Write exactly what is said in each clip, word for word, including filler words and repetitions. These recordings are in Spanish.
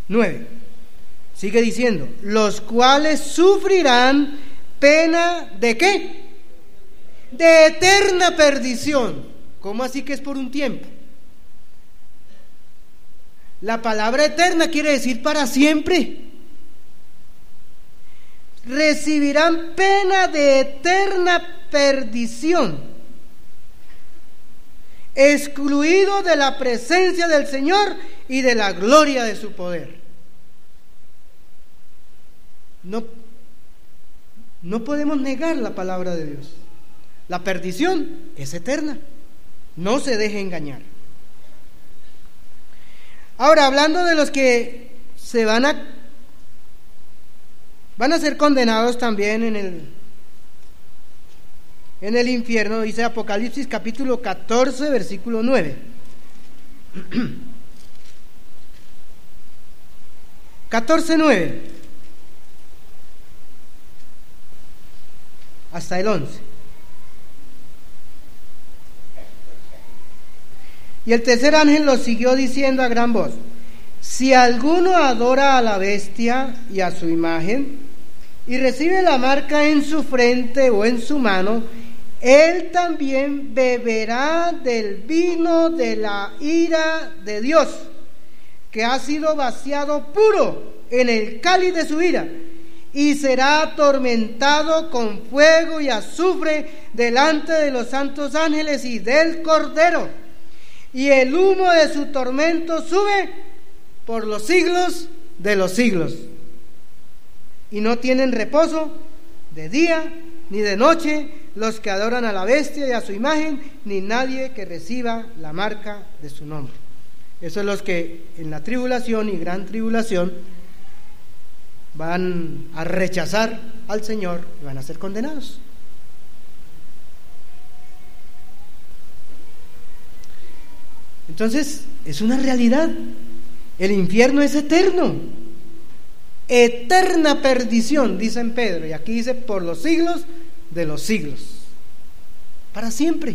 nueve. Sigue diciendo, los cuales sufrirán pena ¿de qué? De eterna perdición. ¿Cómo así que es por un tiempo? La palabra eterna quiere decir para siempre. Recibirán pena de eterna perdición, excluido de la presencia del Señor y de la gloria de su poder. No, no podemos negar la palabra de Dios. La perdición es eterna. No se deje engañar. Ahora, hablando de los que se van a van a ser condenados también en el en el infierno, dice Apocalipsis capítulo catorce, versículo nueve. catorce, nueve. Hasta el once. Y el tercer ángel lo siguió diciendo a gran voz: si alguno adora a la bestia y a su imagen, y recibe la marca en su frente o en su mano, él también beberá del vino de la ira de Dios, que ha sido vaciado puro en el cáliz de su ira, y será atormentado con fuego y azufre delante de los santos ángeles y del Cordero, y el humo de su tormento sube por los siglos de los siglos. Y no tienen reposo de día ni de noche los que adoran a la bestia y a su imagen, ni nadie que reciba la marca de su nombre. Esos son los que en la tribulación y gran tribulación van a rechazar al Señor y van a ser condenados. Entonces, es una realidad. El infierno es eterno. Eterna perdición, dice en Pedro, y aquí dice por los siglos de los siglos, para siempre.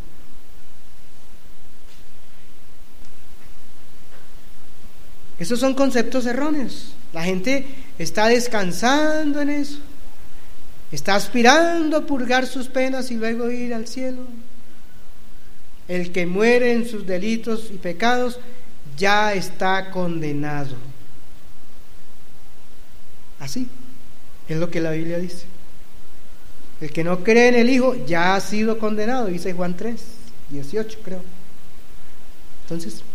Esos son conceptos erróneos. La gente está descansando en eso, está aspirando a purgar sus penas y luego ir al cielo. El que muere en sus delitos y pecados ya está condenado. Así es lo que la Biblia dice. El que no cree en el Hijo ya ha sido condenado, dice Juan tres, dieciocho, creo. Entonces,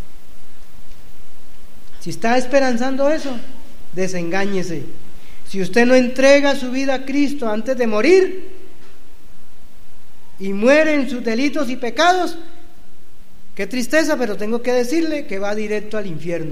si está esperanzando eso, desengáñese. Si usted no entrega su vida a Cristo antes de morir y muere en sus delitos y pecados, qué tristeza, pero tengo que decirle que va directo al infierno.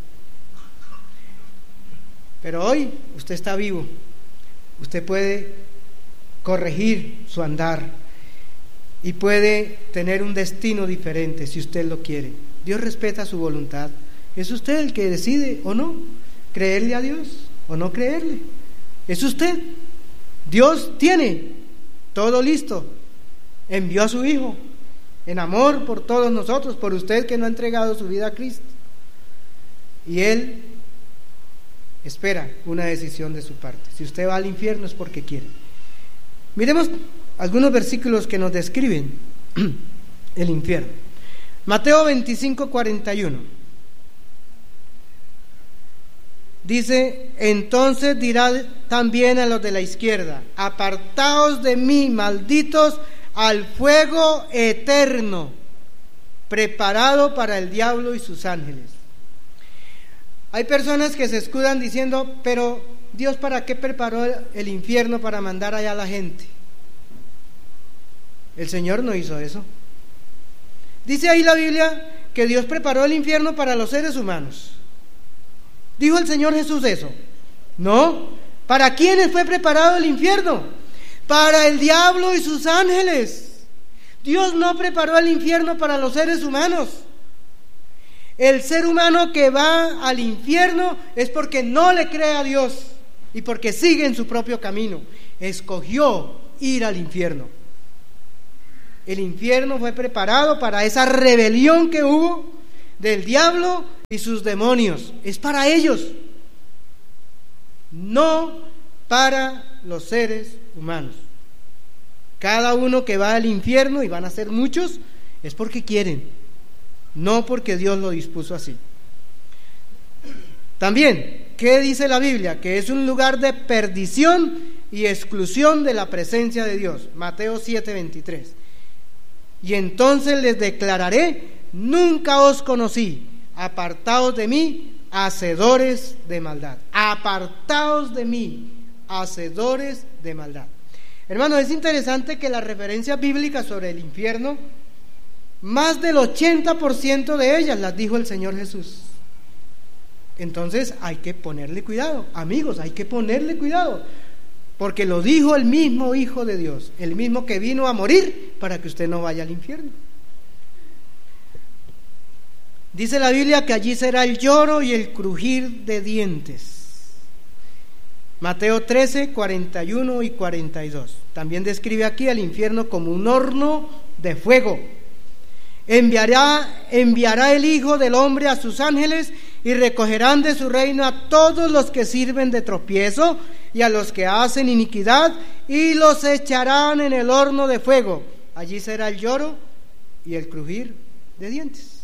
Pero hoy usted está vivo, usted puede corregir su andar y puede tener un destino diferente si usted lo quiere. Dios respeta su voluntad. Es usted el que decide o no creerle a Dios o no creerle. Es usted. Dios tiene todo listo. Envió a su Hijo en amor por todos nosotros, por usted que no ha entregado su vida a Cristo. Y Él espera una decisión de su parte. Si usted va al infierno es porque quiere. Miremos algunos versículos que nos describen el infierno. Mateo veinticinco, cuarenta y uno. Dice: entonces dirá también a los de la izquierda: apartaos de mí, malditos, al fuego eterno, preparado para el diablo y sus ángeles. Hay personas que se escudan diciendo: pero Dios, ¿para qué preparó el infierno para mandar allá a la gente? El Señor no hizo eso. Dice ahí la Biblia que Dios preparó el infierno para los seres humanos. ¿Dijo el Señor Jesús eso? No. ¿Para quiénes fue preparado el infierno? Para el diablo y sus ángeles. Dios no preparó el infierno para los seres humanos. El ser humano que va al infierno es porque no le cree a Dios y porque sigue en su propio camino. Escogió ir al infierno. El infierno fue preparado para esa rebelión que hubo del diablo y sus demonios. Es para ellos, no para los seres humanos. Cada uno que va al infierno, y van a ser muchos, es porque quieren, no porque Dios lo dispuso así. También, ¿qué dice la Biblia? Que es un lugar de perdición y exclusión de la presencia de Dios. Mateo siete veintitrés. Y entonces les declararé: nunca os conocí, apartaos de mí, hacedores de maldad. Apartaos de mí, hacedores de maldad. Hermanos, es interesante que las referencias bíblicas sobre el infierno, más del ochenta por ciento de ellas las dijo el Señor Jesús. Entonces hay que ponerle cuidado, amigos, hay que ponerle cuidado, porque lo dijo el mismo Hijo de Dios, el mismo que vino a morir para que usted no vaya al infierno. Dice la Biblia que allí será el lloro y el crujir de dientes. Mateo trece, cuarenta y uno y cuarenta y dos. También describe aquí al infierno como un horno de fuego. Enviará, enviará el Hijo del Hombre a sus ángeles, y recogerán de su reino a todos los que sirven de tropiezo y a los que hacen iniquidad, y los echarán en el horno de fuego. Allí será el lloro y el crujir de dientes.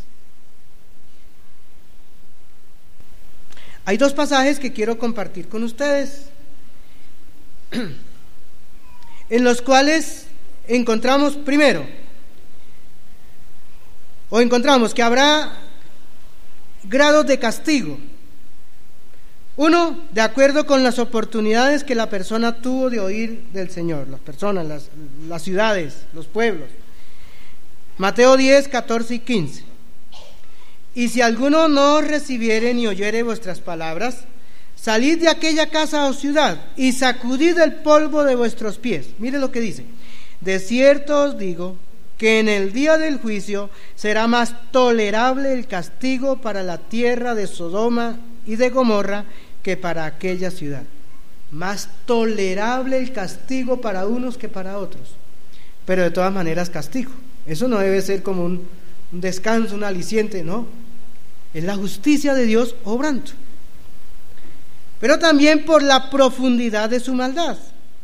Hay dos pasajes que quiero compartir con ustedes, en los cuales encontramos primero, o encontramos que habrá grados de castigo. Uno, de acuerdo con las oportunidades que la persona tuvo de oír del Señor, las personas, las, las ciudades, los pueblos. Mateo diez, catorce y quince. Y si alguno no recibiere ni oyere vuestras palabras, salid de aquella casa o ciudad y sacudid el polvo de vuestros pies. Mire lo que dice: de cierto os digo que en el día del juicio será más tolerable el castigo para la tierra de Sodoma y de Gomorra que para aquella ciudad. Más tolerable el castigo para unos que para otros, pero de todas maneras castigo. Eso no debe ser como un, un descanso, un aliciente, no. Es la justicia de Dios obrando. Pero también por la profundidad de su maldad.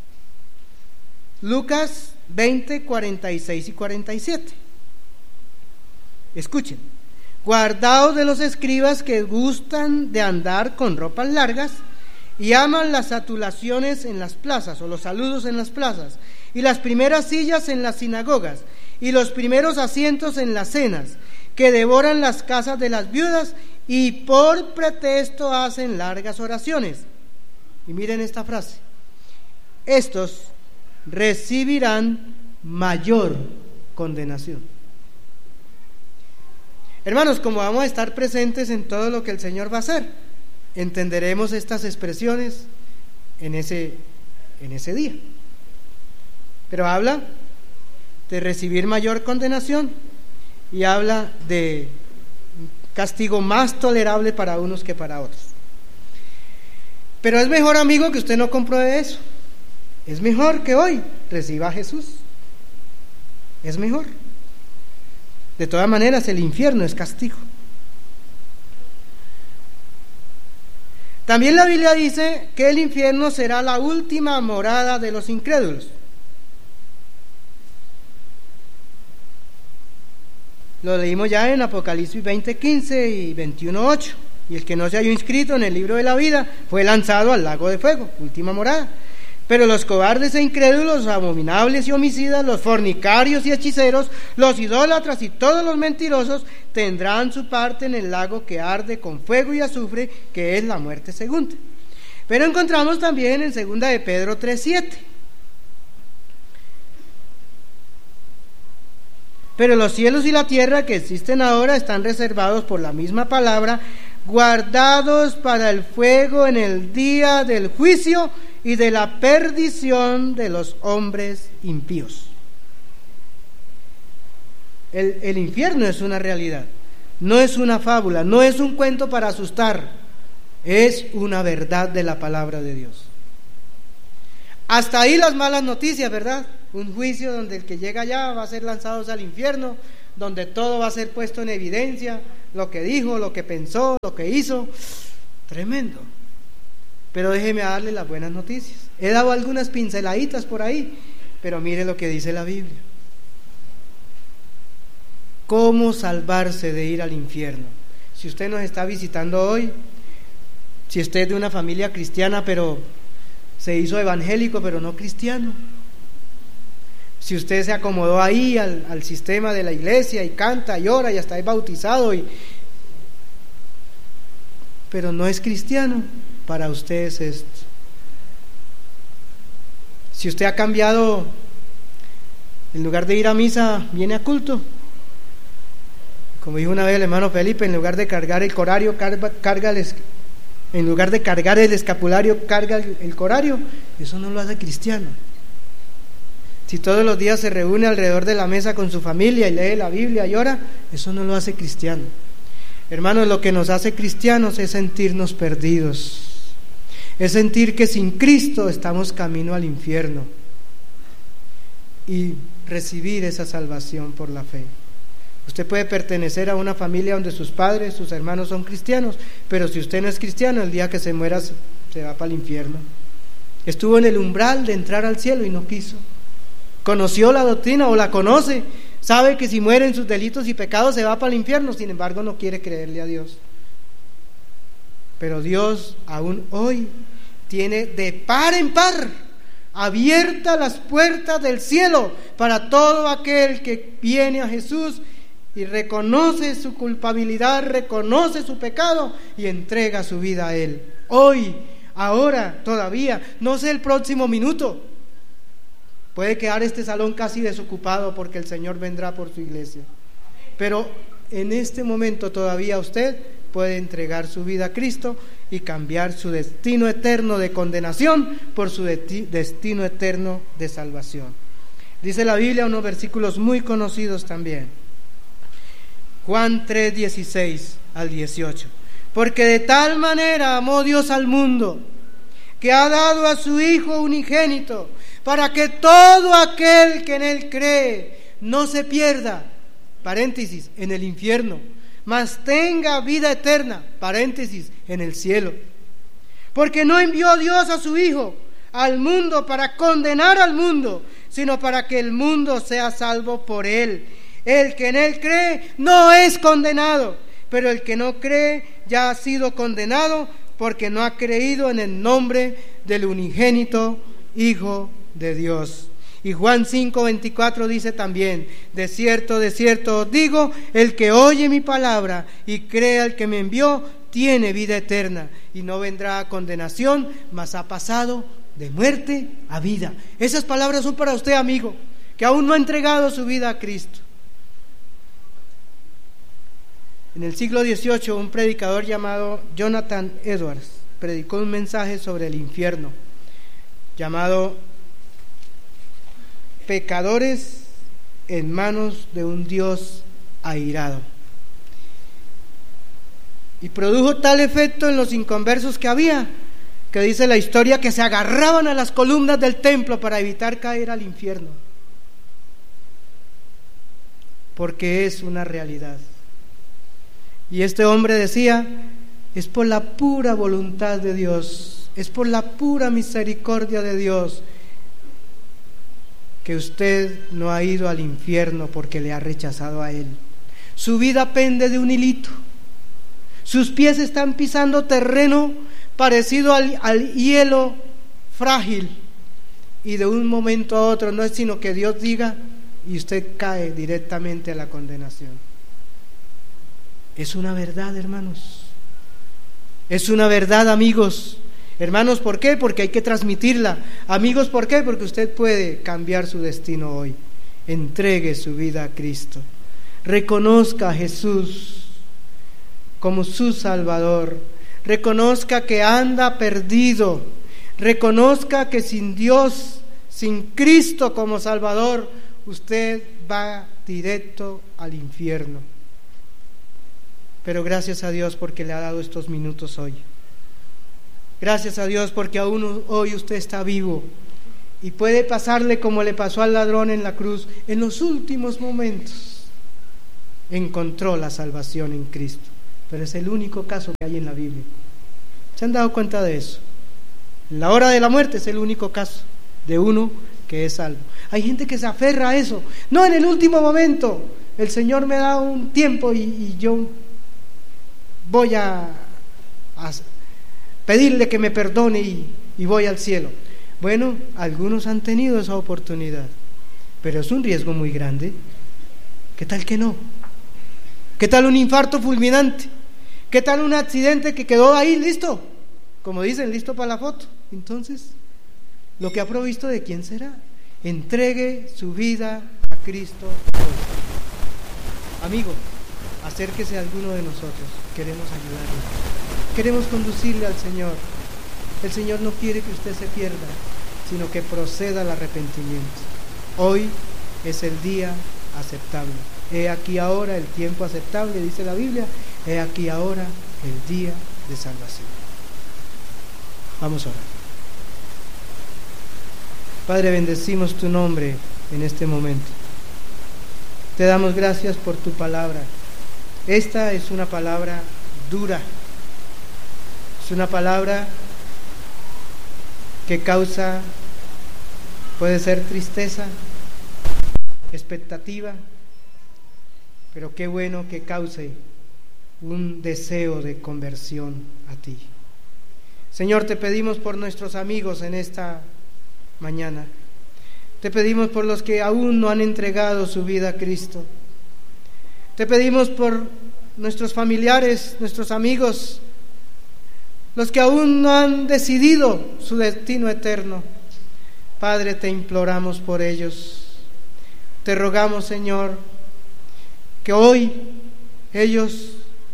Lucas veinte, cuarenta y seis y cuarenta y siete. Escuchen: guardaos de los escribas que gustan de andar con ropas largas y aman las satulaciones en las plazas, o los saludos en las plazas, y las primeras sillas en las sinagogas, y los primeros asientos en las cenas, que devoran las casas de las viudas y por pretexto hacen largas oraciones. Y miren esta frase: estos recibirán mayor condenación. Hermanos, como vamos a estar presentes en todo lo que el Señor va a hacer, entenderemos estas expresiones en ese, en ese día. Pero habla de recibir mayor condenación y habla de castigo más tolerable para unos que para otros. Pero es mejor, amigo, que usted no compruebe eso. Es mejor que hoy reciba a Jesús. Es mejor. De todas maneras, el infierno es castigo. También la Biblia dice que el infierno será la última morada de los incrédulos. Lo leímos ya en Apocalipsis veinte, quince y veintiuno, ocho. Y el que no se haya inscrito en el libro de la vida fue lanzado al lago de fuego, última morada. Pero los cobardes e incrédulos, los abominables y homicidas, los fornicarios y hechiceros, los idólatras y todos los mentirosos tendrán su parte en el lago que arde con fuego y azufre, que es la muerte segunda. Pero encontramos también en segunda de Pedro tres, siete. Pero los cielos y la tierra que existen ahora están reservados por la misma palabra, guardados para el fuego en el día del juicio y de la perdición de los hombres impíos. El, el infierno es una realidad, no es una fábula, no es un cuento para asustar, es una verdad de la palabra de Dios. Hasta ahí las malas noticias, ¿verdad? Un juicio donde el que llega allá va a ser lanzado al infierno, donde todo va a ser puesto en evidencia, lo que dijo, lo que pensó, lo que hizo. Tremendo. Pero déjeme darle las buenas noticias. He dado algunas pinceladitas por ahí, pero mire lo que dice la Biblia. ¿Cómo salvarse de ir al infierno? Si usted nos está visitando hoy, si usted es de una familia cristiana, pero se hizo evangélico, pero no cristiano, si usted se acomodó ahí al, al sistema de la iglesia y canta y ora y hasta es bautizado, y, pero no es cristiano, para usted es esto. Si usted ha cambiado, en lugar de ir a misa, viene a culto. Como dijo una vez el hermano Felipe, en lugar de cargar el corario, carga, carga el, en lugar de cargar el escapulario, carga el, el corario. Eso no lo hace cristiano. Si todos los días se reúne alrededor de la mesa con su familia y lee la Biblia y ora, eso no lo hace cristiano. Hermanos, lo que nos hace cristianos es sentirnos perdidos, es sentir que sin Cristo estamos camino al infierno y recibir esa salvación por la fe. Usted puede pertenecer a una familia donde sus padres, sus hermanos son cristianos, pero si usted no es cristiano, el día que se muera se va para el infierno. Estuvo en el umbral de entrar al cielo y no quiso. Conoció la doctrina o la conoce, sabe que si muere en sus delitos y pecados se va para el infierno, sin embargo no quiere creerle a Dios. Pero Dios aún hoy tiene de par en par abiertas las puertas del cielo para todo aquel que viene a Jesús y reconoce su culpabilidad, reconoce su pecado y entrega su vida a Él. Hoy, ahora, todavía, no sé el próximo minuto. Puede quedar este salón casi desocupado porque el Señor vendrá por su iglesia. Pero en este momento todavía usted puede entregar su vida a Cristo y cambiar su destino eterno de condenación por su de- destino eterno de salvación. Dice la Biblia unos versículos muy conocidos también. Juan tres, dieciséis al dieciocho. Porque de tal manera amó Dios al mundo, que ha dado a su Hijo unigénito, para que todo aquel que en Él cree no se pierda, paréntesis, en el infierno, mas tenga vida eterna, paréntesis, en el cielo. Porque no envió Dios a su Hijo al mundo para condenar al mundo, sino para que el mundo sea salvo por Él. El que en Él cree no es condenado, pero el que no cree ya ha sido condenado, porque no ha creído en el nombre del unigénito Hijo de Dios. Y Juan cinco, veinticuatro dice también: de cierto, de cierto os digo, el que oye mi palabra y cree al que me envió, tiene vida eterna, y no vendrá a condenación, mas ha pasado de muerte a vida. Esas palabras son para usted, amigo, que aún no ha entregado su vida a Cristo. En el siglo dieciocho, un predicador llamado Jonathan Edwards predicó un mensaje sobre el infierno, llamado Pecadores en manos de un Dios airado. Y produjo tal efecto en los inconversos que había, que dice la historia que se agarraban a las columnas del templo para evitar caer al infierno, porque es una realidad. Y este hombre decía: es por la pura voluntad de Dios, es por la pura misericordia de Dios que usted no ha ido al infierno, porque le ha rechazado a Él. Su vida pende de un hilito. Sus pies están pisando terreno parecido al, al hielo frágil, y de un momento a otro no es sino que Dios diga y usted cae directamente a la condenación. Es una verdad, hermanos. Es una verdad, amigos. Hermanos, ¿por qué? Porque hay que transmitirla. Amigos, ¿por qué? Porque usted puede cambiar su destino hoy. Entregue su vida a Cristo. Reconozca a Jesús como su Salvador. Reconozca que anda perdido. Reconozca que sin Dios, sin Cristo como Salvador, usted va directo al infierno. Pero gracias a Dios porque le ha dado estos minutos hoy. Gracias a Dios porque aún hoy usted está vivo y puede pasarle como le pasó al ladrón en la cruz en los últimos momentos. encontró la salvación en Cristo. Pero es el único caso que hay en la Biblia. ¿Se han dado cuenta de eso? En la hora de la muerte es el único caso de uno que es salvo. Hay gente que se aferra a eso. No, en el último momento el Señor me da un tiempo y, y yo voy a, a pedirle que me perdone y, y voy al cielo. Bueno, algunos han tenido esa oportunidad, pero es un riesgo muy grande. ¿Qué tal que no? ¿Qué tal un infarto fulminante? ¿Qué tal un accidente que quedó ahí listo? Como dicen, listo para la foto. Entonces, lo que ha provisto, ¿de quién será? Entregue su vida a Cristo hoy. Amigo, acérquese a alguno de nosotros. Queremos ayudarle. Queremos conducirle al Señor. El Señor no quiere que usted se pierda, sino que proceda al arrepentimiento. Hoy es el día aceptable. He aquí ahora el tiempo aceptable, dice la Biblia. He aquí ahora el día de salvación. Vamos a orar. Padre, bendecimos tu nombre en este momento. Te damos gracias por tu palabra. Esta es una palabra dura. Es una palabra que causa, puede ser tristeza, expectativa, pero qué bueno que cause un deseo de conversión a ti. Señor, te pedimos por nuestros amigos en esta mañana. Te pedimos por los que aún no han entregado su vida a Cristo. Te pedimos por nuestros familiares, nuestros amigos, los que aún no han decidido su destino eterno. Padre, te imploramos por ellos. Te rogamos, Señor, que hoy ellos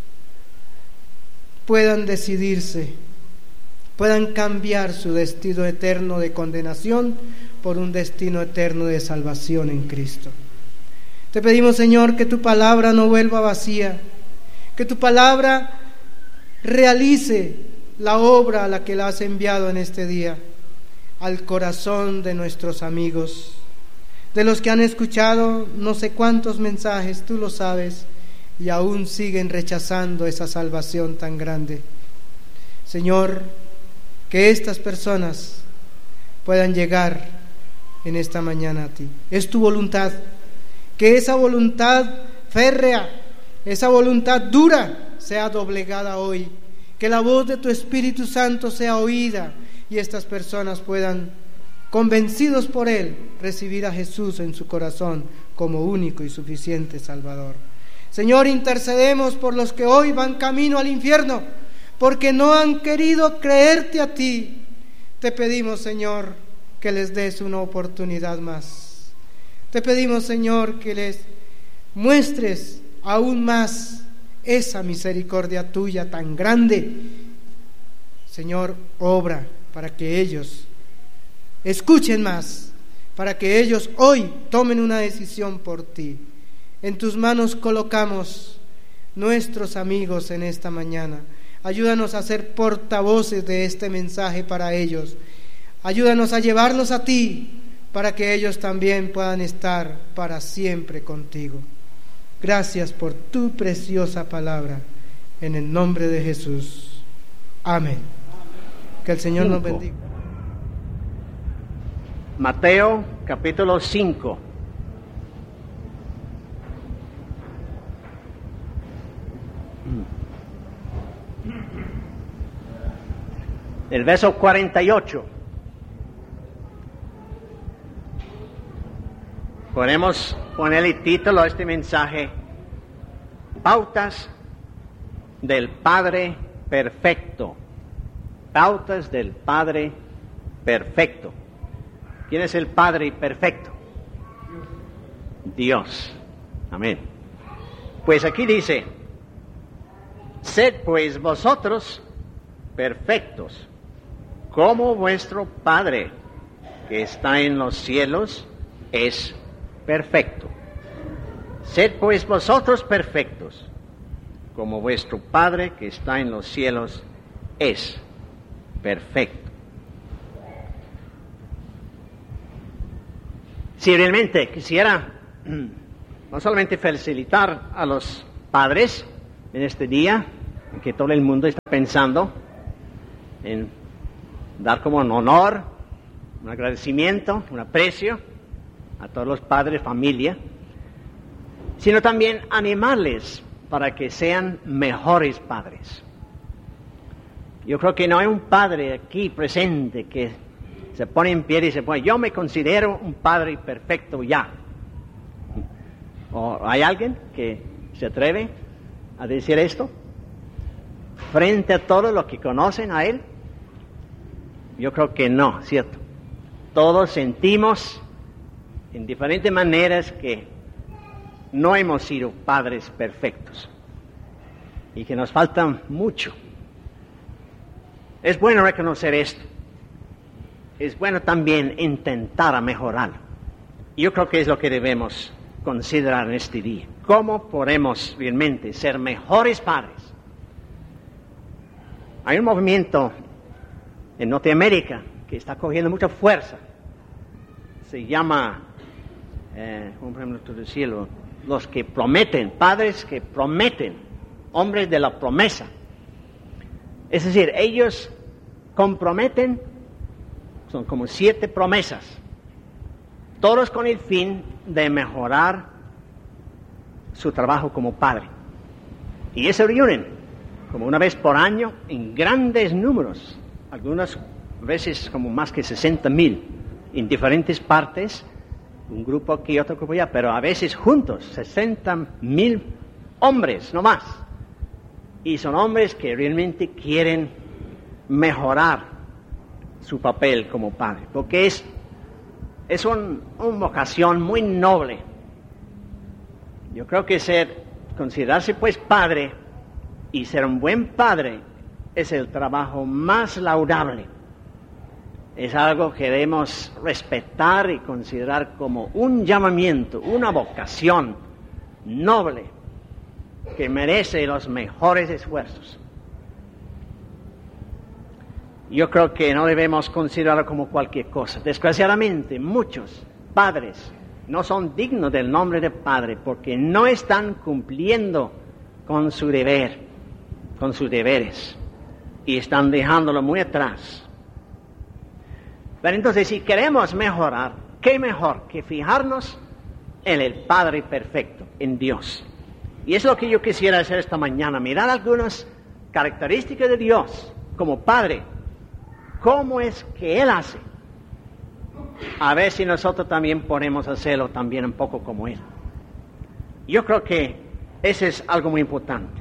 puedan decidirse, puedan cambiar su destino eterno de condenación por un destino eterno de salvación en Cristo. Te pedimos, Señor, que tu palabra no vuelva vacía, que tu palabra realice la obra a la que la has enviado en este día, al corazón de nuestros amigos, de los que han escuchado no sé cuántos mensajes, tú lo sabes, y aún siguen rechazando esa salvación tan grande. Señor, que estas personas puedan llegar en esta mañana a ti. Es tu voluntad, que esa voluntad férrea, esa voluntad dura sea doblegada hoy, que la voz de tu Espíritu Santo sea oída y estas personas puedan, convencidos por Él, recibir a Jesús en su corazón como único y suficiente Salvador. Señor, intercedemos por los que hoy van camino al infierno, porque no han querido creerte a ti. Te pedimos, Señor, que les des una oportunidad más. Te pedimos, Señor, que les muestres aún más esa misericordia tuya tan grande. Señor, obra para que ellos escuchen más, para que ellos hoy tomen una decisión por ti. En tus manos colocamos nuestros amigos en esta mañana. Ayúdanos a ser portavoces de este mensaje para ellos. Ayúdanos a llevarlos a ti, para que ellos también puedan estar para siempre contigo. Gracias por tu preciosa palabra, en el nombre de Jesús. Amén. Que el Señor nos bendiga. Mateo capítulo cinco. El verso cuarenta y ocho. Podemos ponerle título a este mensaje: Pautas del Padre Perfecto. Pautas del Padre Perfecto. ¿Quién es el Padre Perfecto? Dios. Amén. Pues aquí dice: sed pues vosotros perfectos, como vuestro Padre que está en los cielos es perfecto. Sed pues vosotros perfectos, como vuestro Padre que está en los cielos es perfecto. Si realmente quisiera no solamente felicitar a los padres en este día, en que todo el mundo está pensando en dar como un honor, un agradecimiento, un aprecio a todos los padres, familia, sino también animarles para que sean mejores padres. Yo creo que no hay un padre aquí presente que se pone en pie y dice, pues yo me considero un padre perfecto ya. ¿O hay alguien que se atreve a decir esto frente a todos los que conocen a él? Yo creo que no, ¿cierto? Todos sentimos en diferentes maneras que no hemos sido padres perfectos y que nos falta mucho. Es bueno reconocer esto. Es bueno también intentar mejorarlo. Yo creo que es lo que debemos considerar en este día. ¿Cómo podemos realmente ser mejores padres? Hay un movimiento en Norteamérica que está cogiendo mucha fuerza. Se llama, eh, ¿cómo podemos decirlo? Los que prometen, padres que prometen, hombres de la promesa. Es decir, ellos comprometen, son como siete promesas, todos con el fin de mejorar su trabajo como padre. Y ellos se reúnen como una vez por año en grandes números, algunas veces como más que sesenta mil, en diferentes partes, un grupo aquí, otro grupo allá, pero a veces juntos, sesenta mil hombres, no más. Y son hombres que realmente quieren mejorar su papel como padre, porque es, es un, una vocación muy noble. Yo creo que ser, considerarse pues padre y ser un buen padre es el trabajo más laudable. Es algo que debemos respetar y considerar como un llamamiento, una vocación noble que merece los mejores esfuerzos. Yo creo que no debemos considerarlo como cualquier cosa. Desgraciadamente, muchos padres no son dignos del nombre de padre porque no están cumpliendo con su deber, con sus deberes, y están dejándolo muy atrás. Pero entonces, si queremos mejorar, ¿qué mejor que fijarnos en el Padre perfecto, en Dios? Y es lo que yo quisiera hacer esta mañana, mirar algunas características de Dios como Padre. ¿Cómo es que Él hace? A ver si nosotros también podemos hacerlo también un poco como Él. Yo creo que eso es algo muy importante.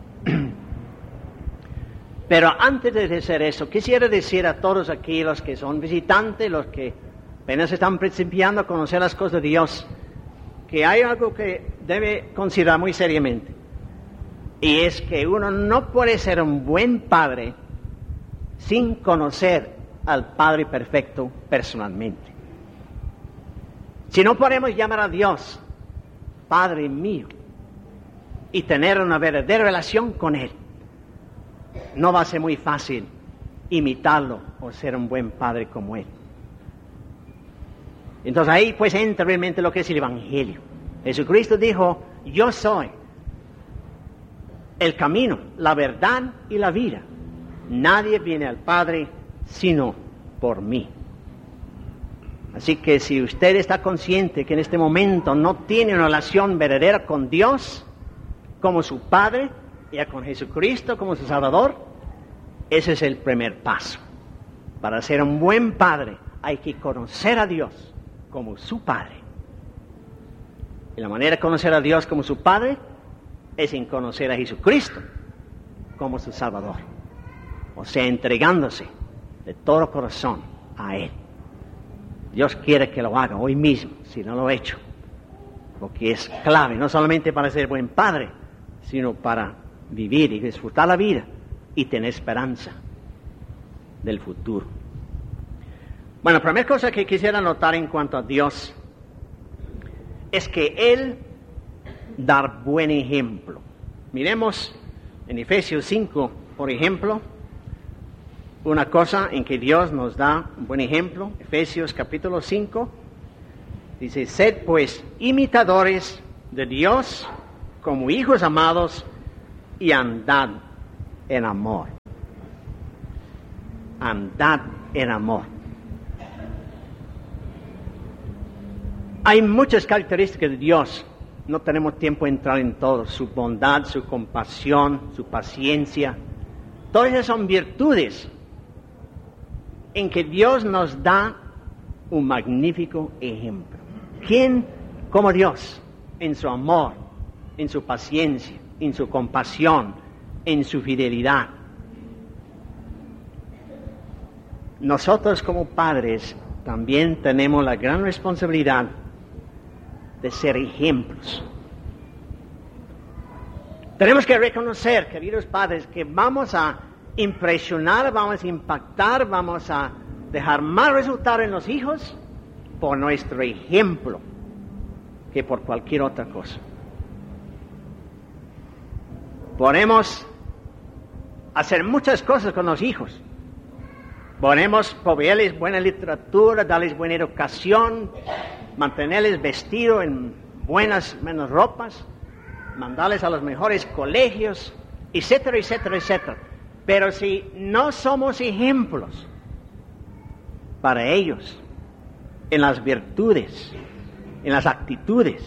Pero antes de hacer eso, quisiera decir a todos aquí, los que son visitantes, los que apenas están principiando a conocer las cosas de Dios, que hay algo que debe considerar muy seriamente. Y es que uno no puede ser un buen padre sin conocer al Padre perfecto personalmente. Si no podemos llamar a Dios Padre mío y tener una verdadera relación con Él, no va a ser muy fácil imitarlo o ser un buen padre como Él. Entonces ahí pues entra realmente lo que es el Evangelio. Jesucristo dijo, yo soy el camino, la verdad y la vida. Nadie viene al Padre sino por mí. Así que si usted está consciente que en este momento no tiene una relación verdadera con Dios como su Padre, y con Jesucristo como su Salvador, ese es el primer paso. Para ser un buen padre hay que conocer a Dios como su Padre. Y la manera de conocer a Dios como su Padre es en conocer a Jesucristo como su Salvador. O sea, entregándose de todo corazón a Él. Dios quiere que lo haga hoy mismo, si no lo ha hecho. Porque es clave, no solamente para ser buen padre, sino para vivir y disfrutar la vida y tener esperanza del futuro. Bueno, la primera cosa que quisiera notar en cuanto a Dios es que Él da buen ejemplo. Miremos en Efesios cinco, por ejemplo, una cosa en que Dios nos da un buen ejemplo. Efesios capítulo cinco dice, sed pues imitadores de Dios como hijos amados y andad en amor. Andad en amor. Hay muchas características de Dios. No tenemos tiempo de entrar en todo. Su bondad, su compasión, su paciencia. Todas esas son virtudes en que Dios nos da un magnífico ejemplo. ¿Quién como Dios en su amor, en su paciencia, en su compasión, en su fidelidad? Nosotros como padres también tenemos la gran responsabilidad de ser ejemplos. Tenemos que reconocer, queridos padres, que vamos a impresionar, vamos a impactar, vamos a dejar más resultado en los hijos por nuestro ejemplo que por cualquier otra cosa. Podemos hacer muchas cosas con los hijos. Podemos proveerles buena literatura, darles buena educación, mantenerles vestidos en buenas menos ropas, mandarles a los mejores colegios, etcétera, etcétera, etcétera. Pero si no somos ejemplos para ellos en las virtudes, en las actitudes,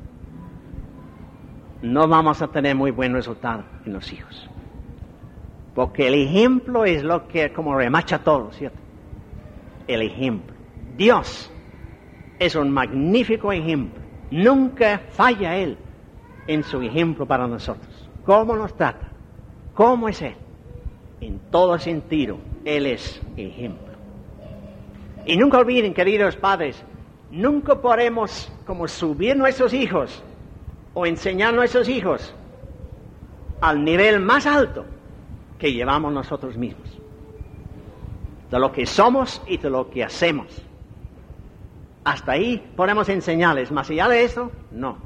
no vamos a tener muy buen resultado en los hijos. Porque el ejemplo es lo que como remacha todo, ¿cierto? El ejemplo. Dios es un magnífico ejemplo. Nunca falla Él en su ejemplo para nosotros. ¿Cómo nos trata? ¿Cómo es Él? En todo sentido, Él es ejemplo. Y nunca olviden, queridos padres, nunca podremos como subir nuestros hijos o enseñar a nuestros hijos al nivel más alto que llevamos nosotros mismos, de lo que somos y de lo que hacemos. Hasta ahí podemos enseñarles, más allá de eso, no.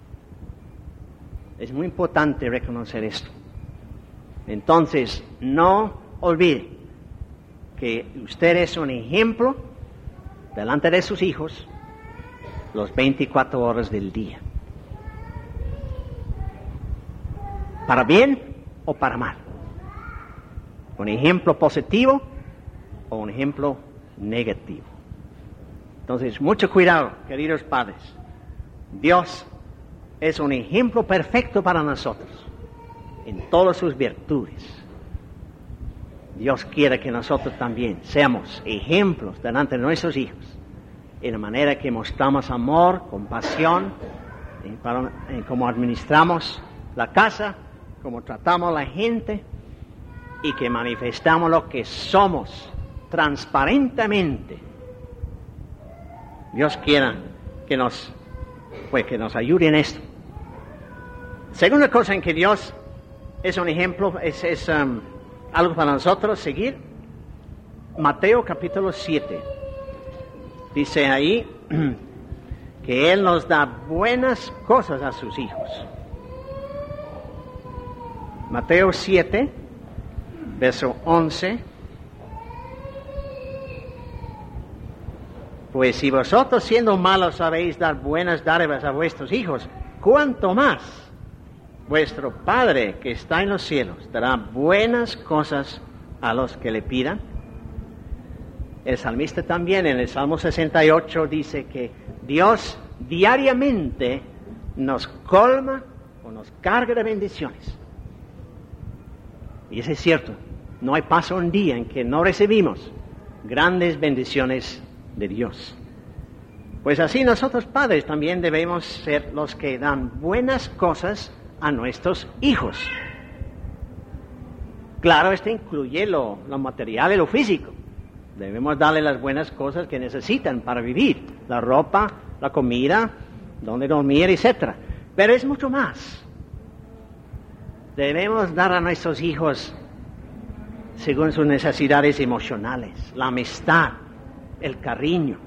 Es muy importante reconocer esto. Entonces, no olvide que usted es un ejemplo delante de sus hijos los veinticuatro horas del día. Para bien o para mal. Un ejemplo positivo o un ejemplo negativo. Entonces, mucho cuidado, queridos padres. Dios es un ejemplo perfecto para nosotros en todas sus virtudes. Dios quiere que nosotros también seamos ejemplos delante de nuestros hijos, en la manera que mostramos amor, compasión, en, para, en cómo administramos la casa, cómo tratamos a la gente, y que manifestamos lo que somos transparentemente. Dios quiera que nos, pues, que nos ayude en esto. Segunda cosa en que Dios es un ejemplo, es, es um, algo para nosotros seguir. Mateo capítulo siete. Dice ahí que Él nos da buenas cosas a sus hijos. Mateo siete, verso once. Pues si vosotros siendo malos sabéis dar buenas dádivas a vuestros hijos, ¿cuánto más vuestro Padre que está en los cielos dará buenas cosas a los que le pidan? El salmista también en el Salmo sesenta y ocho dice que Dios diariamente nos colma o nos carga de bendiciones. Y eso es cierto, no hay paso un día en que no recibimos grandes bendiciones de Dios. Pues así nosotros padres también debemos ser los que dan buenas cosas a nuestros hijos. Claro, esto incluye lo, lo material y lo físico. Debemos darle las buenas cosas que necesitan para vivir, la ropa, la comida, donde dormir, etcétera. Pero es mucho más. Debemos dar a nuestros hijos según sus necesidades emocionales, la amistad, el cariño.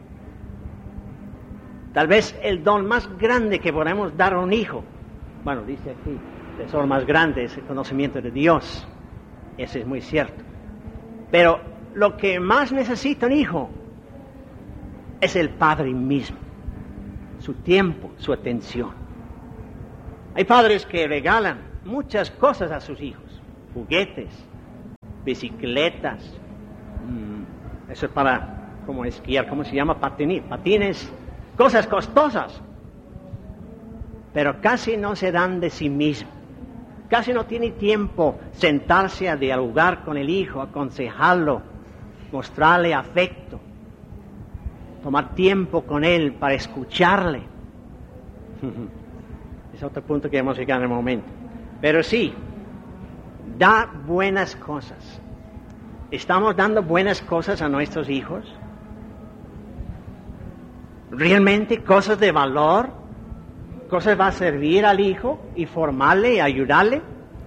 Tal vez el don más grande que podemos dar a un hijo, bueno, dice aquí, el tesoro más grande es el conocimiento de Dios. Eso es muy cierto. Pero lo que más necesita un hijo es el padre mismo, su tiempo, su atención. Hay padres que regalan muchas cosas a sus hijos, juguetes, bicicletas, mmm, eso es para, como esquiar, ¿cómo se llama? Patines, patines, cosas costosas, pero casi no se dan de sí mismo, casi no tiene tiempo sentarse a dialogar con el hijo, aconsejarlo, mostrarle afecto, tomar tiempo con él para escucharle. Es otro punto que vamos a llegar en el momento. Pero sí, da buenas cosas. ¿Estamos dando buenas cosas a nuestros hijos? ¿Realmente cosas de valor? ¿Cosas va a servir al hijo y formarle y ayudarle?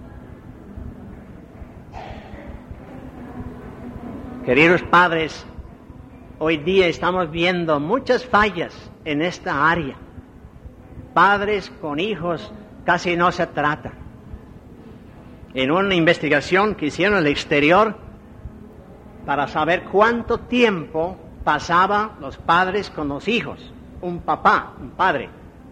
Queridos padres, hoy día estamos viendo muchas fallas en esta área. Padres con hijos casi no se trata. En una investigación que hicieron en el exterior para saber cuánto tiempo pasaban los padres con los hijos, un papá, un padre,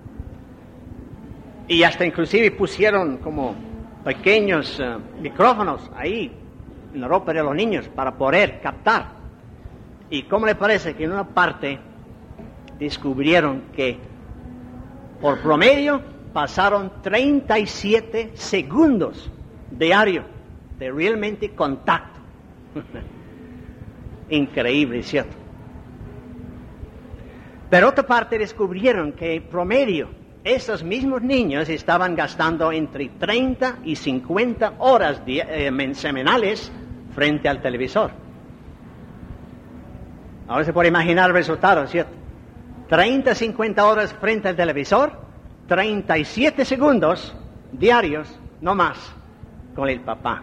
y hasta inclusive pusieron como pequeños uh, micrófonos ahí en la ropa de los niños para poder captar. ¿Y cómo le parece que en una parte descubrieron que por promedio pasaron treinta y siete segundos diario de realmente contacto? Increíble, ¿cierto? Pero otra parte descubrieron que promedio esos mismos niños estaban gastando entre treinta y cincuenta horas eh, semanales frente al televisor. Ahora se puede imaginar el resultado, ¿cierto? treinta a cincuenta horas frente al televisor, treinta y siete segundos diarios, no más, con el papá.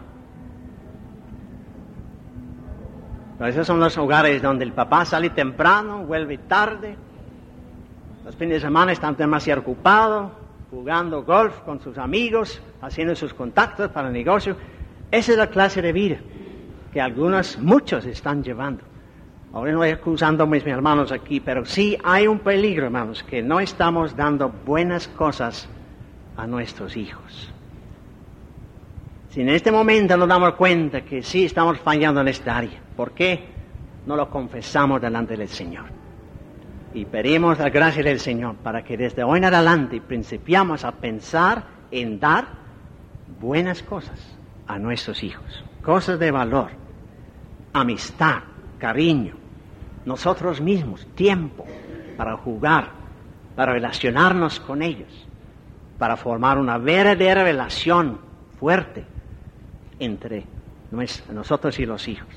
Pero esos son los hogares donde el papá sale temprano, vuelve tarde, los fines de semana están demasiado ocupados, jugando golf con sus amigos, haciendo sus contactos para el negocio. Esa es la clase de vida que algunos, muchos están llevando. Ahora no estoy acusando a mis hermanos aquí, pero sí hay un peligro, hermanos, que no estamos dando buenas cosas a nuestros hijos. Si en este momento nos damos cuenta que sí estamos fallando en esta área, ¿por qué no lo confesamos delante del Señor? Y pedimos la gracia del Señor para que desde hoy en adelante principiamos a pensar en dar buenas cosas a nuestros hijos, cosas de valor, amistad, cariño, nosotros mismos, tiempo para jugar, para relacionarnos con ellos, para formar una verdadera relación fuerte entre nosotros y los hijos.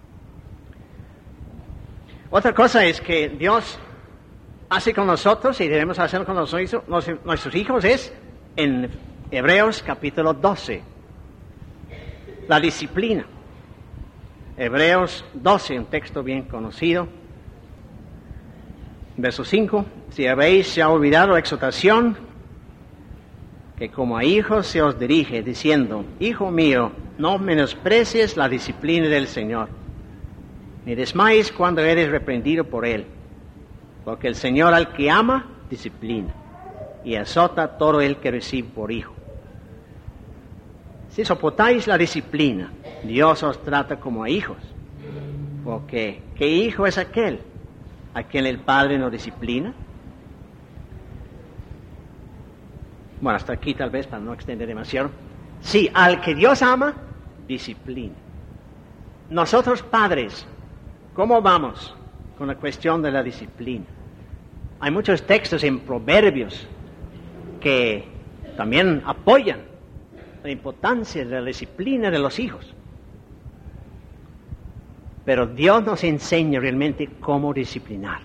Otra cosa es que Dios hace con nosotros y debemos hacer con los, nuestros hijos es en Hebreos capítulo doce, la disciplina. Hebreos doce, un texto bien conocido. Verso cinco, si habéis ya olvidado la exhortación, que como a hijos se os dirige, diciendo, Hijo mío, no menosprecies la disciplina del Señor, ni desmayes cuando eres reprendido por Él, porque el Señor al que ama, disciplina, y azota a todo el que recibe por hijo. Si soportáis la disciplina, Dios os trata como a hijos. Porque, ¿qué hijo es aquel a quien el Padre no disciplina? Bueno, hasta aquí tal vez para no extender demasiado. Sí, al que Dios ama, disciplina. Nosotros padres, ¿cómo vamos con la cuestión de la disciplina? Hay muchos textos en Proverbios que también apoyan la importancia de la disciplina de los hijos. Pero Dios nos enseña realmente cómo disciplinar.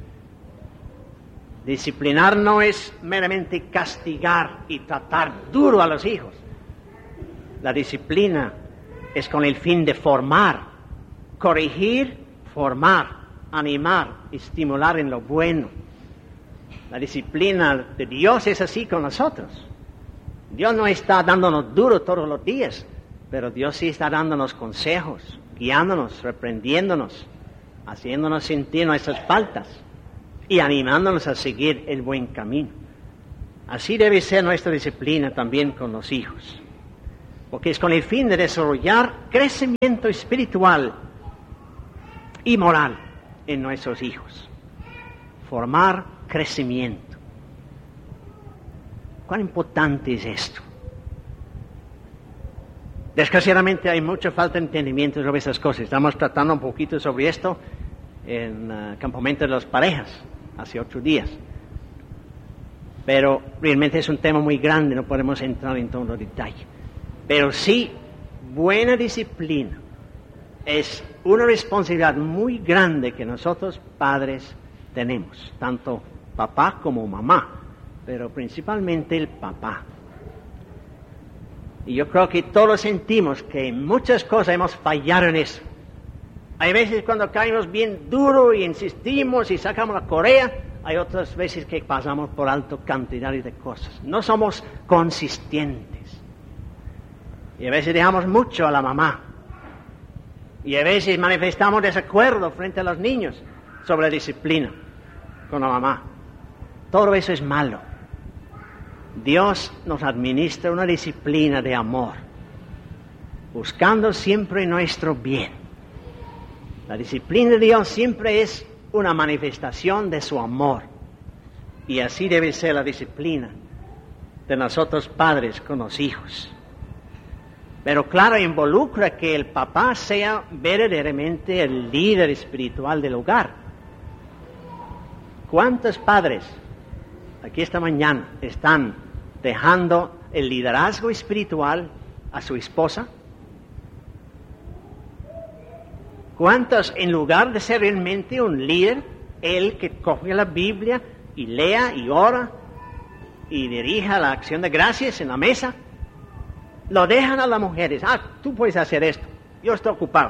Disciplinar no es meramente castigar y tratar duro a los hijos. La disciplina es con el fin de formar, corregir, formar, animar, estimular en lo bueno. La disciplina de Dios es así con nosotros. Dios no está dándonos duro todos los días, pero Dios sí está dándonos consejos, guiándonos, reprendiéndonos, haciéndonos sentir nuestras faltas y animándonos a seguir el buen camino. Así debe ser nuestra disciplina también con los hijos, porque es con el fin de desarrollar crecimiento espiritual y moral en nuestros hijos, formar crecimiento. ¿Cuán importante es esto? Desgraciadamente hay mucha falta de entendimiento sobre esas cosas. Estamos tratando un poquito sobre esto en el uh, campamento de las parejas, hace ocho días. Pero realmente es un tema muy grande, no podemos entrar en todo el detalle. Pero sí, buena disciplina es una responsabilidad muy grande que nosotros padres tenemos, tanto papá como mamá, pero principalmente el papá. Y yo creo que todos sentimos que en muchas cosas hemos fallado en eso. Hay veces cuando caemos bien duro y insistimos y sacamos la correa, hay otras veces que pasamos por alto cantidades de cosas. No somos consistentes. Y a veces dejamos mucho a la mamá. Y a veces manifestamos desacuerdo frente a los niños sobre la disciplina con la mamá. Todo eso es malo. Dios nos administra una disciplina de amor, buscando siempre nuestro bien. La disciplina de Dios siempre es una manifestación de su amor. Y así debe ser la disciplina de nosotros padres con los hijos. Pero claro, involucra que el papá sea verdaderamente el líder espiritual del hogar. ¿Cuántos padres aquí esta mañana están dejando el liderazgo espiritual a su esposa? ¿Cuántos, en lugar de ser realmente un líder, él que coge la Biblia y lea y ora y dirija la acción de gracias en la mesa, lo dejan a las mujeres? Ah, tú puedes hacer esto, yo estoy ocupado.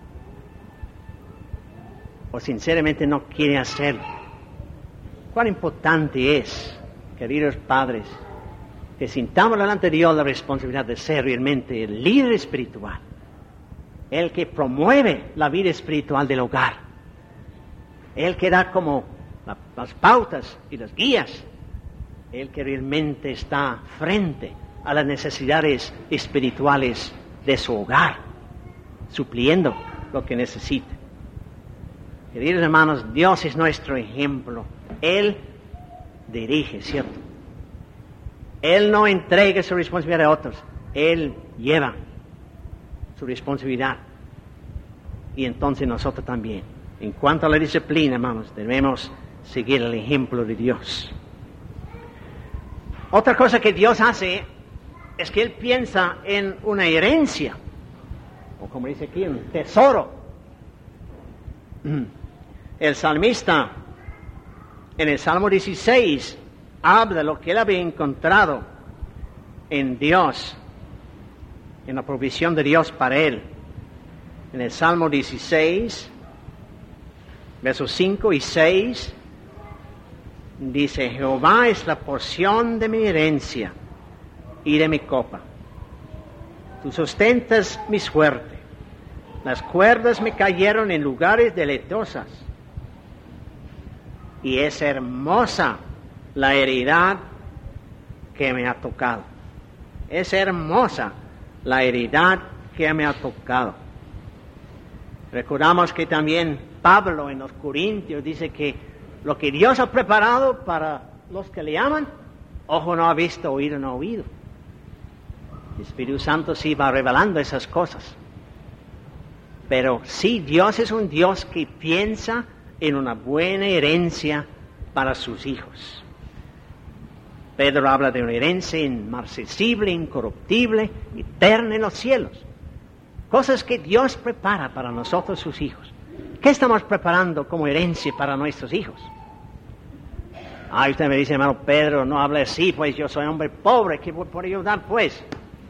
O sinceramente no quiere hacerlo. Cuán importante es, queridos padres, que sintamos delante de Dios la responsabilidad de ser realmente el líder espiritual, el que promueve la vida espiritual del hogar, el que da como la, las pautas y las guías, el que realmente está frente a las necesidades espirituales de su hogar, supliendo lo que necesita. Queridos hermanos, Dios es nuestro ejemplo. Él dirige, ¿cierto? Él no entrega su responsabilidad a otros, Él lleva su responsabilidad. Y entonces nosotros también, en cuanto a la disciplina, hermanos, debemos seguir el ejemplo de Dios. Otra cosa que Dios hace es que Él piensa en una herencia, o como dice aquí, un tesoro. El salmista, en el Salmo dieciséis, habla de lo que él había encontrado en Dios, en la provisión de Dios para él. En el Salmo dieciséis, versos cinco y seis, dice: Jehová es la porción de mi herencia y de mi copa. Tú sustentas mi suerte. Las cuerdas me cayeron en lugares deleitosas. Y es hermosa la heredad que me ha tocado. Es hermosa la heredad que me ha tocado. Recordamos que también Pablo en los Corintios dice que lo que Dios ha preparado para los que le aman, ojo no ha visto, oído no ha oído. El Espíritu Santo sí va revelando esas cosas. Pero sí, Dios es un Dios que piensa en una buena herencia para sus hijos. Pedro habla de una herencia inmarcesible, incorruptible, eterna en los cielos. Cosas que Dios prepara para nosotros, sus hijos. ¿Qué estamos preparando como herencia para nuestros hijos? Ah, usted me dice, hermano Pedro, no hable así, pues yo soy hombre pobre, ¿qué puedo ayudar, pues?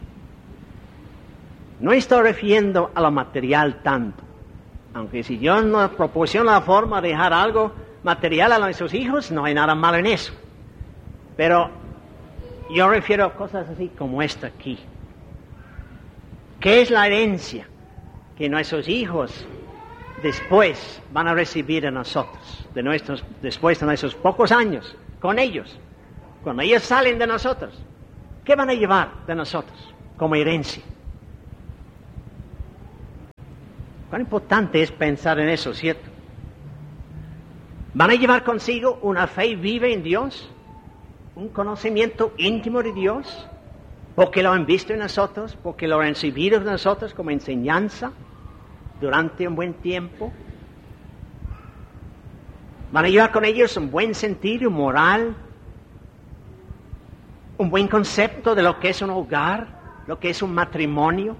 No estoy refiriendo a lo material tanto. Aunque si Dios nos proporciona la forma de dejar algo material a nuestros hijos, no hay nada malo en eso. Pero yo refiero a cosas así como esta aquí. ¿Qué es la herencia que nuestros hijos después van a recibir de nosotros, de nuestros, después de nuestros pocos años con ellos? cuando ellos salen de nosotros, ¿qué van a llevar de nosotros como herencia? Cuán importante es pensar en eso, ¿cierto? ¿Van a llevar consigo una fe viva en Dios? ¿Un conocimiento íntimo de Dios? Porque lo han visto en nosotros, porque lo han recibido de nosotros como enseñanza durante un buen tiempo. ¿Van a llevar con ellos un buen sentido moral? ¿Un buen concepto de lo que es un hogar? ¿Lo que es un matrimonio?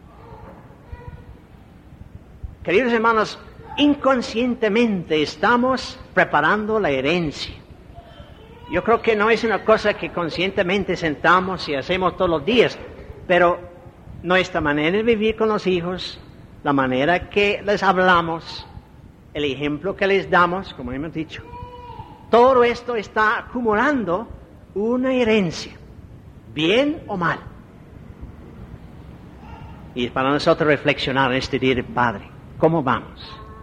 Queridos hermanos, inconscientemente estamos preparando la herencia. Yo creo que no es una cosa que conscientemente sentamos y hacemos todos los días, pero nuestra manera de vivir con los hijos, la manera que les hablamos, el ejemplo que les damos, como hemos dicho, todo esto está acumulando una herencia, bien o mal. Y es para nosotros reflexionar en este día de Padre, ¿cómo vamos?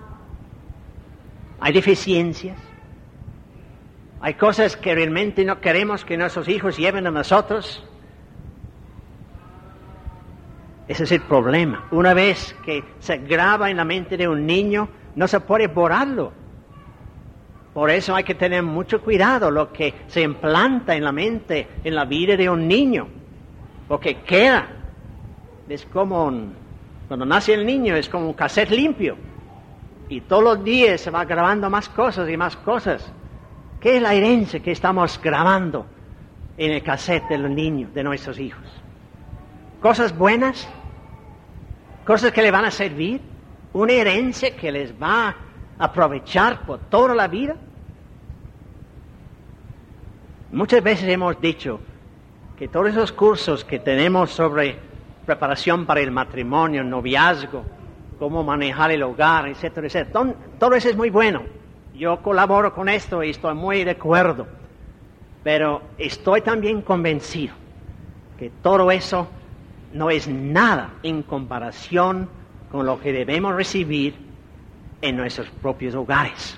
¿Hay deficiencias? ¿Hay cosas que realmente no queremos que nuestros hijos lleven a nosotros? Ese es el problema. Una vez que se graba en la mente de un niño, no se puede borrarlo. Por eso hay que tener mucho cuidado lo que se implanta en la mente, en la vida de un niño, porque queda. Es como un, cuando nace el niño, es como un cassette limpio, y todos los días se va grabando más cosas y más cosas. ¿Qué es la herencia que estamos grabando en el cassette de los niños, de nuestros hijos? ¿Cosas buenas? ¿Cosas que le van a servir? ¿Una herencia que les va a aprovechar por toda la vida? Muchas veces hemos dicho que todos esos cursos que tenemos sobre preparación para el matrimonio, noviazgo, cómo manejar el hogar, etcétera, etcétera, todo eso es muy bueno. Yo colaboro con esto y estoy muy de acuerdo, pero estoy también convencido que todo eso no es nada en comparación con lo que debemos recibir en nuestros propios hogares.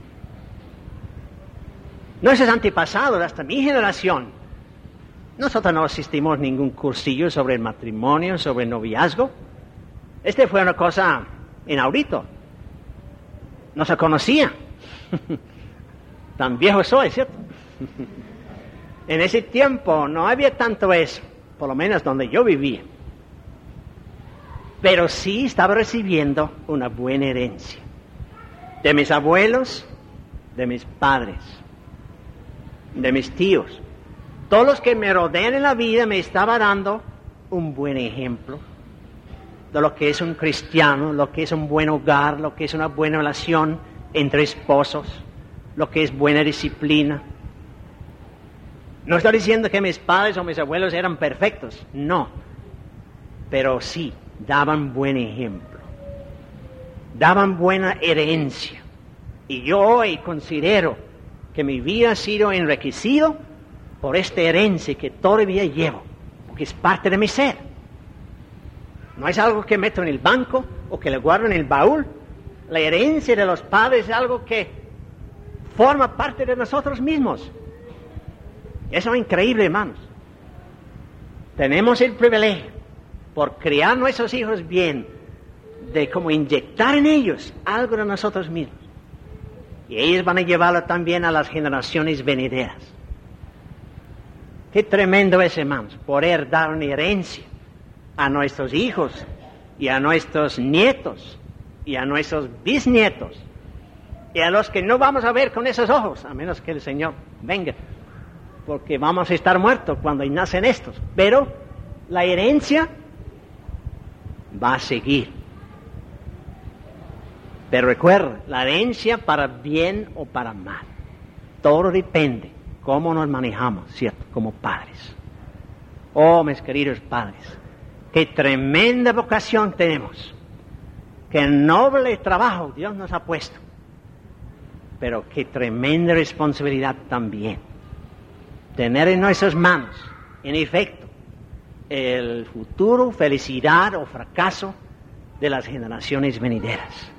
Nuestros antepasados, hasta mi generación, nosotros no asistimos a ningún cursillo sobre el matrimonio, sobre el noviazgo. Este fue una cosa inaudita. No se conocía. Tan viejo soy, ¿cierto? En ese tiempo no había tanto eso, por lo menos donde yo vivía. Pero sí estaba recibiendo una buena herencia de mis abuelos, de mis padres, de mis tíos. Todos los que me rodean en la vida me estaban dando un buen ejemplo de lo que es un cristiano, lo que es un buen hogar, lo que es una buena relación entre esposos, lo que es buena disciplina. No estoy diciendo que mis padres o mis abuelos eran perfectos, no, pero sí daban buen ejemplo, daban buena herencia. Y yo hoy considero que mi vida ha sido enriquecido por esta herencia que todavía llevo, porque es parte de mi ser. No es algo que meto en el banco o que le guardo en el baúl. La herencia de los padres es algo que forma parte de nosotros mismos. Eso es increíble, hermanos. Tenemos el privilegio, por criar a nuestros hijos bien, de como inyectar en ellos algo de nosotros mismos. Y ellos van a llevarlo también a las generaciones venideras. Qué tremendo es, hermanos, poder dar una herencia a nuestros hijos y a nuestros nietos y a nuestros bisnietos y a los que no vamos a ver con esos ojos, a menos que el Señor venga, porque vamos a estar muertos cuando nacen estos. Pero la herencia va a seguir. Pero recuerda, la herencia para bien o para mal, todo depende cómo nos manejamos, ¿cierto? Como padres. Oh, mis queridos padres, qué tremenda vocación tenemos, qué noble trabajo Dios nos ha puesto, pero qué tremenda responsabilidad también. Tener en nuestras manos, en efecto, el futuro, felicidad o fracaso de las generaciones venideras.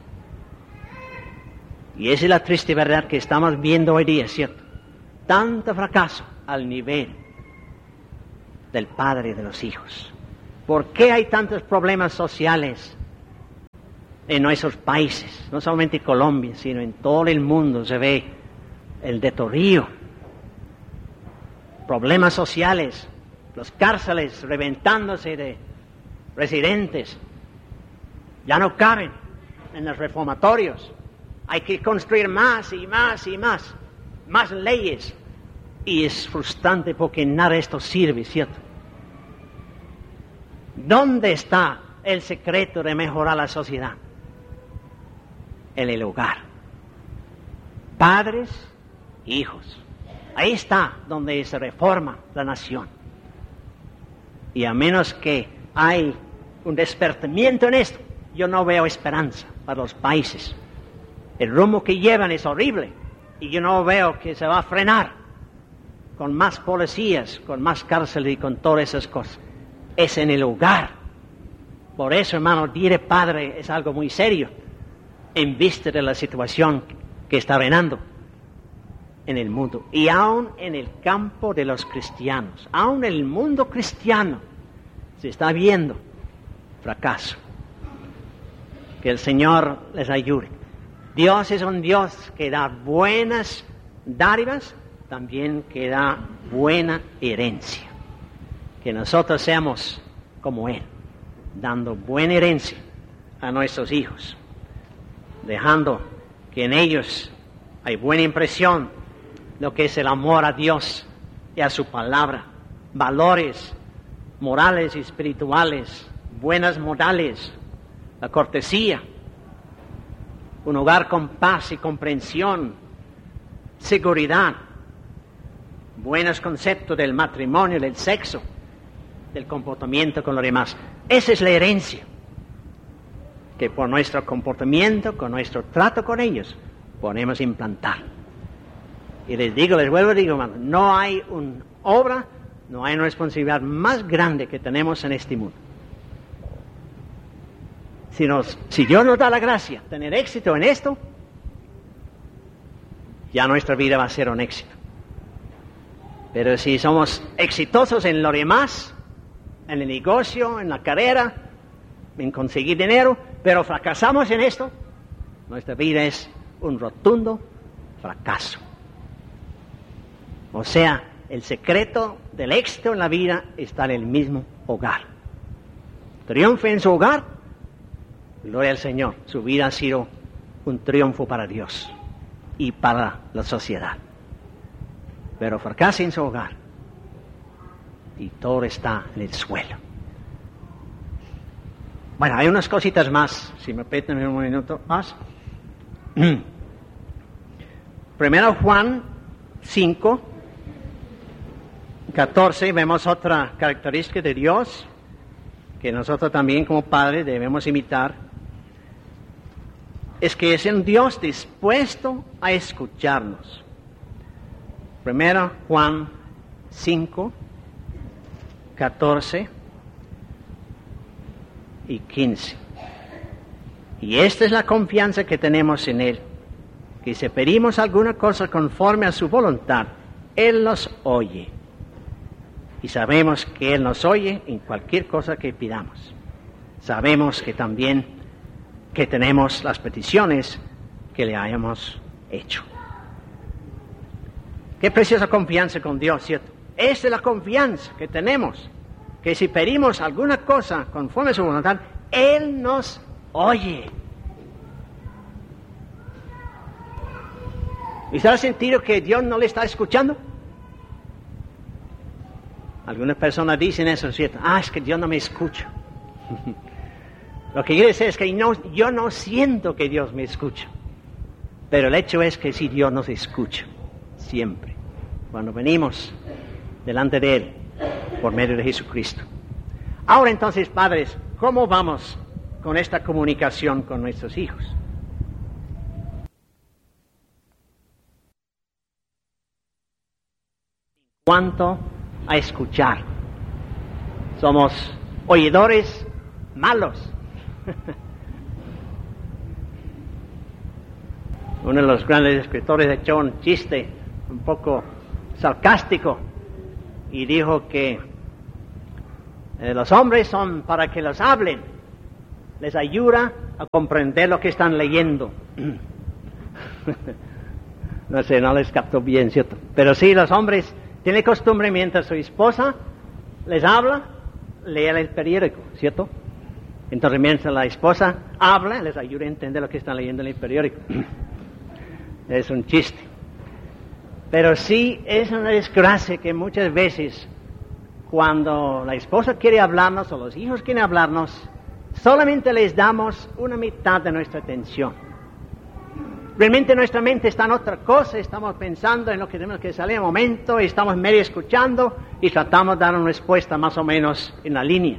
Y esa es la triste verdad que estamos viendo hoy día, ¿cierto? Tanto fracaso al nivel del padre de los hijos. ¿Por qué hay tantos problemas sociales en nuestros países? No solamente en Colombia, sino en todo el mundo se ve el deterioro. Problemas sociales, los cárceles reventándose de residentes. Ya no caben en los reformatorios. Hay que construir más y más y más, más leyes. Y es frustrante porque nada de esto sirve, ¿cierto? ¿Dónde está el secreto de mejorar la sociedad? En el hogar. Padres, hijos. Ahí está donde se reforma la nación. Y a menos que hay un despertamiento en esto, yo no veo esperanza para los países. El rumbo que llevan es horrible y yo no veo que se va a frenar con más policías, con más cárceles y con todas esas cosas. Es en el hogar. Por eso, hermano, dire padre es algo muy serio en vista de la situación que está reinando en el mundo. Y aún en el campo de los cristianos, aún en el mundo cristiano, se está viendo fracaso. Que el Señor les ayude. Dios es un Dios que da buenas dádivas, también que da buena herencia. Que nosotros seamos como Él, dando buena herencia a nuestros hijos, dejando que en ellos hay buena impresión lo que es el amor a Dios y a su palabra, valores morales y espirituales, buenas modales, la cortesía, un hogar con paz y comprensión, seguridad, buenos conceptos del matrimonio, del sexo, del comportamiento con los demás. Esa es la herencia que por nuestro comportamiento, con nuestro trato con ellos, podemos implantar. Y les digo, les vuelvo a decir, hermano, no hay una obra, no hay una responsabilidad más grande que tenemos en este mundo. Si, nos, si Dios nos da la gracia de tener éxito en esto, ya nuestra vida va a ser un éxito. Pero si somos exitosos en lo demás, en el negocio, en la carrera, en conseguir dinero, pero fracasamos en esto, nuestra vida es un rotundo fracaso. O sea, el secreto del éxito en la vida está en el mismo hogar. Triunfe en su hogar, gloria al Señor, su vida ha sido un triunfo para Dios y para la sociedad. Pero fracasa en su hogar y todo está en el suelo. Bueno, hay unas cositas más, si me permiten un minuto más. Primero Juan cinco, catorce, vemos otra característica de Dios que nosotros también como padres debemos imitar. Es que es un Dios dispuesto a escucharnos. Primero Juan cinco, catorce y quince. Y esta es la confianza que tenemos en Él, que si pedimos alguna cosa conforme a su voluntad, Él nos oye. Y sabemos que Él nos oye en cualquier cosa que pidamos. Sabemos que también que tenemos las peticiones que le hayamos hecho. Qué preciosa confianza con Dios, ¿cierto? Esa es la confianza que tenemos, que si pedimos alguna cosa conforme a su voluntad, Él nos oye. ¿Y se ha sentido que Dios no le está escuchando? Algunas personas dicen eso, ¿cierto? Ah, es que Dios no me escucha. Lo que quiere decir es que no, yo no siento que Dios me escucha. Pero el hecho es que sí, Dios nos escucha, siempre, cuando venimos delante de Él, por medio de Jesucristo. Ahora entonces, padres, ¿cómo vamos con esta comunicación con nuestros hijos? En cuanto a escuchar, somos oidores malos. Uno de los grandes escritores echó un chiste un poco sarcástico y dijo que eh, los hombres son para que los hablen, les ayuda a comprender lo que están leyendo. No sé, no les captó bien, ¿cierto? Pero sí, los hombres tienen costumbre mientras su esposa les habla, leer el periódico, ¿cierto? Entonces, mientras la esposa habla, les ayuda a entender lo que están leyendo en el periódico. Es un chiste. Pero sí, es una desgracia que muchas veces, cuando la esposa quiere hablarnos o los hijos quieren hablarnos, solamente les damos una mitad de nuestra atención. Realmente nuestra mente está en otra cosa, estamos pensando en lo que tenemos que salir en el momento, estamos medio escuchando y tratamos de dar una respuesta más o menos en la línea.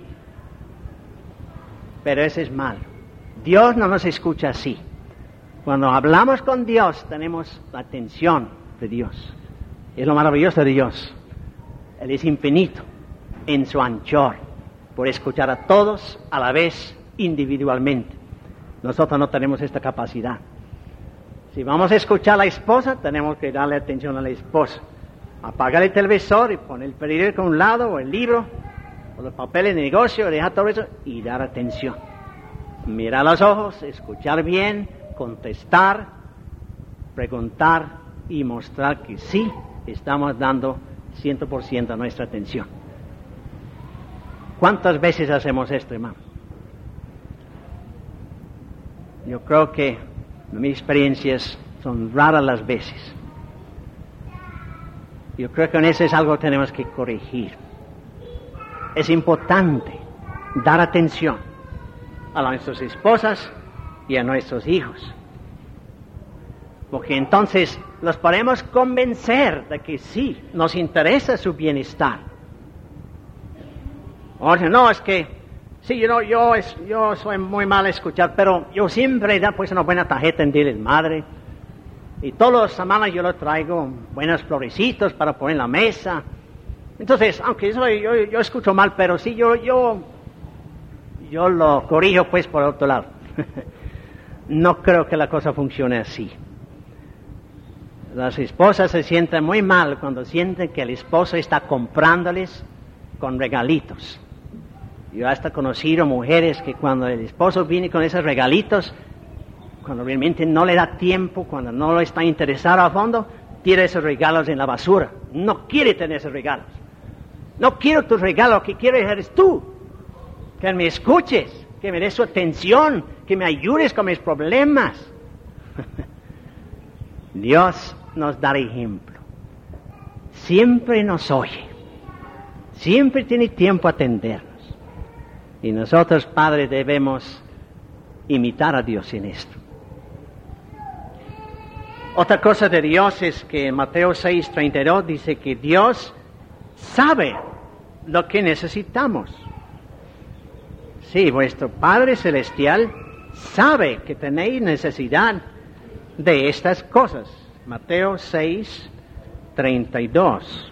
Pero eso es malo. Dios no nos escucha así. Cuando hablamos con Dios, tenemos la atención de Dios. Es lo maravilloso de Dios. Él es infinito en su anchor, por escuchar a todos a la vez individualmente. Nosotros no tenemos esta capacidad. Si vamos a escuchar a la esposa, tenemos que darle atención a la esposa. Apagar el televisor y poner el periódico a un lado, o el libro, o los papeles de negocio, dejar todo eso y dar atención. Mirar los ojos, escuchar bien, contestar, preguntar y mostrar que sí estamos dando cien por ciento nuestra atención. ¿Cuántas veces hacemos esto, hermano? Yo creo que mis experiencias son raras las veces. Yo creo que en eso es algo que tenemos que corregir. Es importante dar atención a nuestras esposas y a nuestros hijos, porque entonces los podemos convencer de que sí, nos interesa su bienestar. O sea, no, es que sí, yo, no, yo, es, yo soy muy mal a escuchar, pero yo siempre da pues una buena tarjeta en Día de Madre. Y todas las semanas yo le traigo buenos florecitos para poner en la mesa. Entonces, aunque eso yo, yo escucho mal, pero sí, yo, yo, yo lo corrijo pues por otro lado. No creo que la cosa funcione así. Las esposas se sienten muy mal cuando sienten que el esposo está comprándoles con regalitos. Yo hasta he conocido mujeres que cuando el esposo viene con esos regalitos, cuando realmente no le da tiempo, cuando no está interesado a fondo, tira esos regalos en la basura. No quiere tener esos regalos. No quiero tus regalos, lo que quiero eres tú. Que me escuches, que me des su atención, que me ayudes con mis problemas. Dios nos da ejemplo. Siempre nos oye. Siempre tiene tiempo a atendernos. Y nosotros, padres, debemos imitar a Dios en esto. Otra cosa de Dios es que en Mateo seis treinta y dos dice que Dios sabe lo que necesitamos. Sí, vuestro Padre Celestial sabe que tenéis necesidad de estas cosas. Mateo seis treinta y dos.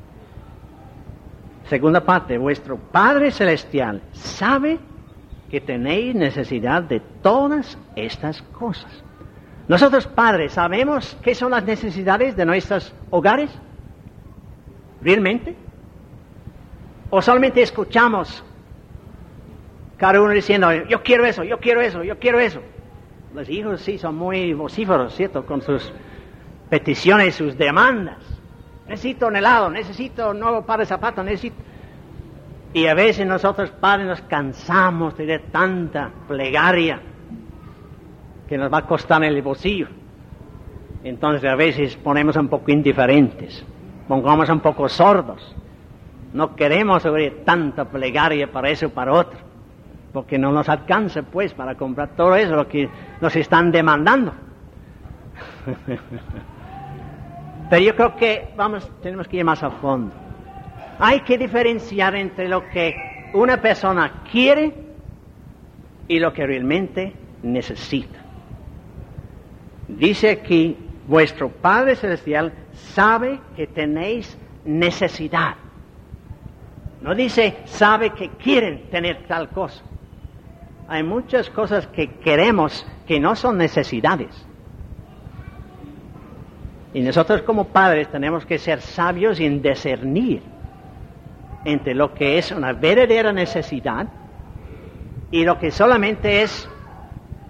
Segunda parte, vuestro Padre Celestial sabe que tenéis necesidad de todas estas cosas. Nosotros, padres, ¿sabemos qué son las necesidades de nuestros hogares? ¿Realmente? ¿O solamente escuchamos cada uno diciendo, yo quiero eso, yo quiero eso, yo quiero eso? Los hijos sí son muy vocíferos, ¿cierto? Con sus peticiones, sus demandas. Necesito un helado, necesito un nuevo par de zapatos, necesito... Y a veces nosotros, padres, nos cansamos de tanta plegaria que nos va a costar en el bolsillo. Entonces a veces ponemos un poco indiferentes, pongamos un poco sordos. No queremos oír tanta plegaria para eso o para otro, porque no nos alcanza pues para comprar todo eso lo que nos están demandando. Pero yo creo que vamos, tenemos que ir más a fondo. Hay que diferenciar entre lo que una persona quiere y lo que realmente necesita. Dice aquí, vuestro Padre Celestial sabe que tenéis necesidad. No dice, sabe que quieren tener tal cosa. Hay muchas cosas que queremos que no son necesidades. Y nosotros como padres tenemos que ser sabios en discernir entre lo que es una verdadera necesidad y lo que solamente es